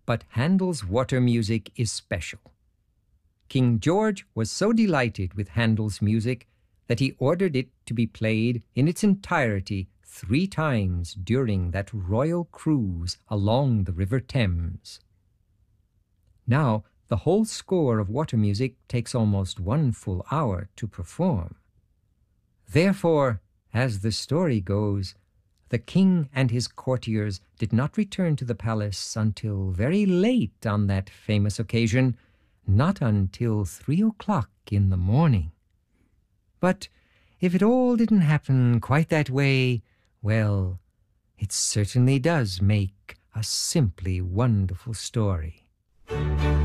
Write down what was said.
but Handel's water music is special. King George was so delighted with Handel's music that he ordered it to be played in its entirety 3 times during that royal cruise along the River Thames. Now, the whole score of water music takes almost 1 full hour to perform. Therefore, as the story goes, the king and his courtiers did not return to the palace until very late on that famous occasion, not until 3 o'clock in the morning. But if it all didn't happen quite that way, well, it certainly does make a simply wonderful story.